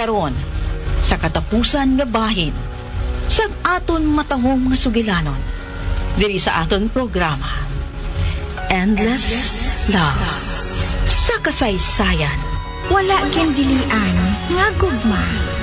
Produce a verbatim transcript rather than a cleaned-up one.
karon sa katapusan nga bahin sa aton matahong nga sugilanon diri sa aton programa Endless Love sa kasaysayan Wala gindilian nga gugma.